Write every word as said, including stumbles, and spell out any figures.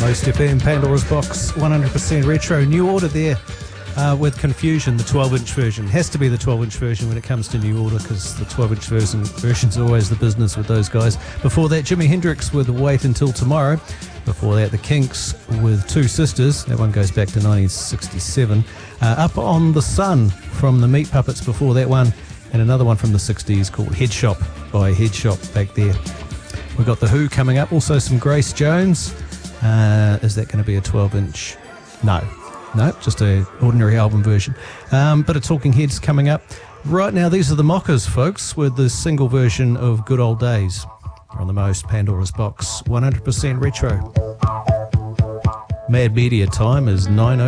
Most F M, Pandora's Box, one hundred percent retro. New Order there uh, with Confusion, the twelve-inch version. Has to be the twelve-inch version when it comes to New Order, because the twelve-inch version version's always the business with those guys. Before that, Jimi Hendrix with Wait Until Tomorrow. Before that, the Kinks with Two Sisters. That one goes back to nineteen sixty-seven. Uh, Up on the Sun from the Meat Puppets before that one. And another one from the sixties called Head Shop by Head Shop back there. We've got The Who coming up. Also some Grace Jones. Uh, is that going to be a twelve-inch? No. No, just an ordinary album version. Um, bit of Talking Heads coming up. Right now, these are the Mockers, folks, with the single version of Good Old Days. They're on the Most Pandora's Box, one hundred percent retro. Mad Media time is nine oh